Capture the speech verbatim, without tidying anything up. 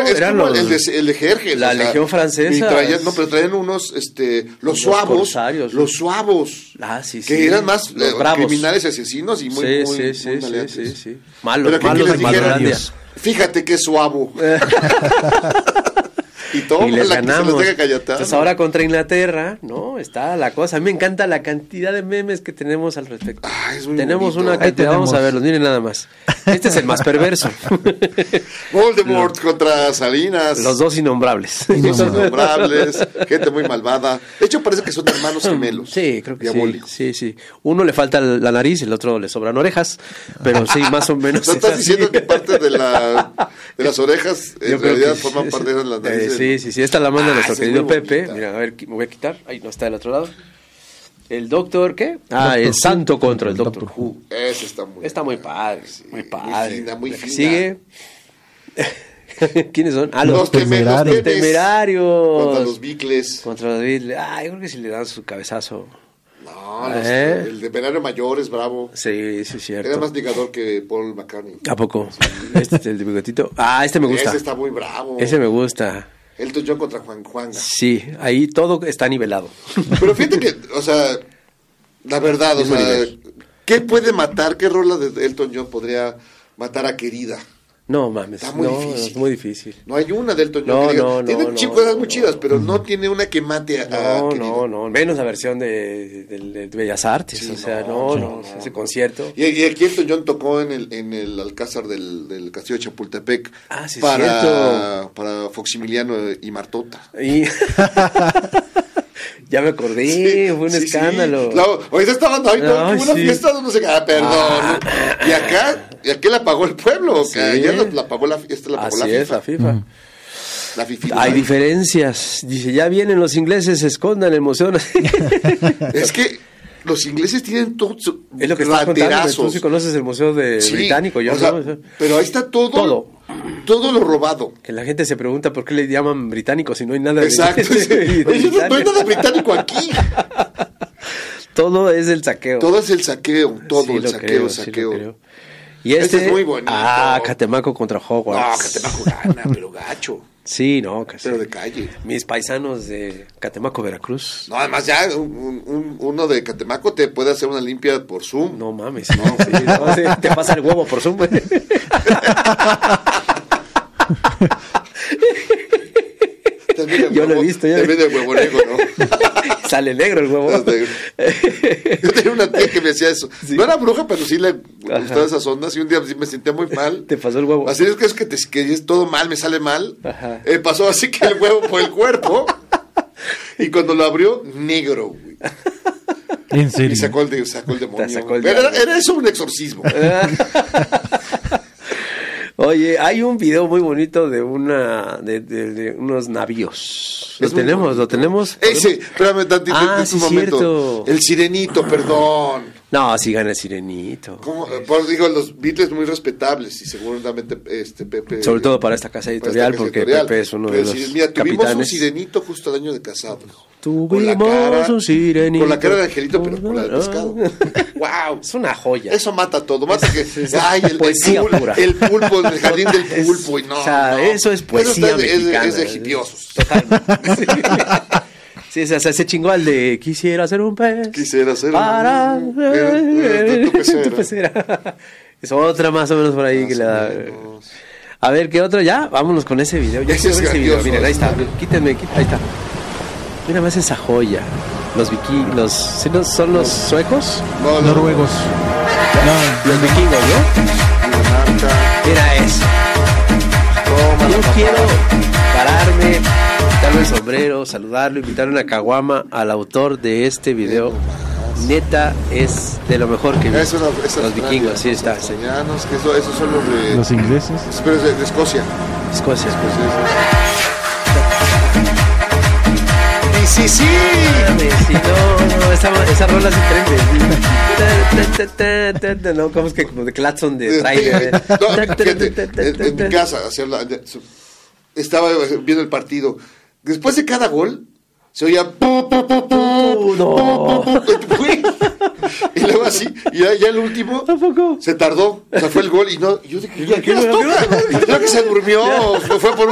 era, era como los, el de, el de Jerjes. la o sea, Legión Francesa. Traían, no, pero traían unos, este, los, los suavos. Corsarios, los suavos. Ah, sí, que sí. eran más eh, criminales y asesinos y muy, sí, muy, sí, muy, sí, muy sí, sí, sí. Malos, pero malos de Malos. Fíjate qué suavo. Y, todo y les la ganamos. Que se Entonces ahora contra Inglaterra, ¿no? Está la cosa. A mí me encanta la cantidad de memes que tenemos al respecto. Ah, es muy tenemos bonito. una cantidad, vamos a verlos, miren nada más. Este es el más perverso. Voldemort no. contra Salinas. Los dos innombrables. Los innombrables, gente muy malvada. De hecho parece que son hermanos gemelos. Sí, creo que sí, sí, sí. Uno le falta la nariz, el otro le sobran orejas, pero sí, más o menos. ¿No estás diciendo que parte de, la, de las orejas en Yo realidad sí, forman sí, parte sí. de las narices? Eh, sí, sí, sí, esta la manda ah, nuestro querido Pepe. Mira, a ver, me voy a quitar. Ahí no está del otro lado. El doctor, ¿qué? Ah, doctor el santo contra el Doctor Who. Ese está muy Está muy padre, sí, muy padre. Muy fina, muy fina. Sigue. ¿Quiénes son? Ah, los, los temerarios. Los temerarios. Contra los Beatles. Contra los Beatles. Ah, yo creo que si le dan su cabezazo. No, los, ¿Eh? el temerario mayor es bravo. Sí, sí, es cierto. Era más ligador que Paul McCartney. ¿A poco? Sí. Este es el de bigotito. Ah, este me gusta. Ese está muy bravo. Ese me gusta. Elton John contra Juan Juan. Sí, ahí todo está nivelado. Pero fíjate que, o sea, la verdad, o sea, nivel. ¿Qué puede matar? ¿Qué rola de Elton John podría matar a Querida? No, mames, está muy no, difícil. Es muy difícil. No hay una de Elton John no, que diga, no, tiene no, no, cosas muy no, chidas, pero no. no tiene una que mate a, no, a Querida. No, no, menos la versión de, de, de, de Bellas Artes, sí, o sea, no, no, no, no ese concierto. Y, y aquí Elton John tocó en el, en el Alcázar del, del Castillo de Chapultepec ah, sí, para, para Foximiliano y Martota. Y... Ya me acordé, sí, fue un sí, escándalo. Sí. No, ahorita estaban, ay, no, no, una sí. fiesta donde se ah, perdón. Ah. Y acá, y aquí la pagó el pueblo, sí. ya la, la pagó la esta la pagó Así la FIFA. Es, la FIFA. Mm. La FIFA. Hay diferencias. Dice, ya vienen los ingleses, se escondan el museo. Es que los ingleses tienen todo su es lo que estás contando, tú sí conoces el museo de sí, británico, yo o sea, no. Pero ahí está todo. Todo. Todo lo robado. Que la gente se pregunta por qué le llaman británico si no hay nada Exacto. de, de, de no, no hay nada británico aquí. Todo es el saqueo. Todo es el saqueo, todo sí el saqueo, creo, saqueo. Sí y este, este es muy bonito. Ah, Catemaco contra Hogwarts. No, Catemaco gana, pero gacho. Sí, no, casi. Pero de calle. Mis paisanos de Catemaco, Veracruz. No, además ya un, un, uno de Catemaco te puede hacer una limpia por Zoom. No mames, no, sí, no sí, te pasa el huevo por Zoom. Yo lo he visto. También de huevo negro, ¿no? Sale negro el huevo. Yo tenía una tía que me decía eso. Sí. No era bruja, pero sí le gustaban esas ondas. Y un día sí me sentía muy mal. Te pasó el huevo. Así es que es que, te, que es todo mal, me sale mal. Eh, pasó así que el huevo por el cuerpo. Y cuando lo abrió, negro, güey. ¿En serio? Y sacó el, de, sacó el demonio. Sacó el era, era eso un exorcismo. Oye, hay un video muy bonito de una de, de, de unos navíos. Lo es tenemos, lo tenemos. Ese, espérame tantito, ah, en sí, un momento. Cierto. El Sirenito, perdón. No, sí gana el Sirenito. ¿Cómo? Pues digo, los Beatles muy respetables y seguramente este Pepe. Sobre todo para esta casa editorial, esta casa porque editorial. Pepe es uno Pero de los si, mira, tuvimos capitanes. un Sirenito justo al año de casado. Tuvimos cara, un Sirenito. Con la cara de Angelito, pero con la de pescado. ¡Wow! Es una joya. Eso mata todo. Mata que. Ay, el, poesía el, pul, pura. el pulpo, el jardín del pulpo. Y no, o sea, no. eso es poesía. Eso mexicana. Es, es de hipiosos. Totalmente. Sí, o sea, se chingó al de quisiera ser un pez. Quisiera ser para un pez. Tu pecera. Tu pecera. Es otra más o menos por ahí más que le da. A ver, ¿qué otro? Ya, vámonos con ese video. Ya ese es ese video. Miren, ahí está. Quítenme, quítenme, ahí está. Mira más esa joya. Los vikingos, los, ¿sí no, son los suecos? No, no. Noruegos. No, los vikingos, ¿no? Mira eso. Yo quiero pararme, quitarme el sombrero, saludarlo, invitarle una caguama al autor de este video. Neta, es de lo mejor que vi. Es una, los vikingos, sí está. Los italianos, que eso, esos son los de... Los ingleses. Pero es de, de Escocia. Escocia. Escocia, sí, sí, sí. Sí, no, no, esa, esa rola se prende. No, como es que como de claxon de trailer. No, fíjate, en, en mi casa, hacerla, estaba viendo el partido. Después de cada gol, se oía... Uh, no. Y luego así, y ya, ya el último se tardó. O sea, fue el gol y no... Y yo dije, ¿qué las toca? Creo que se durmió, fue por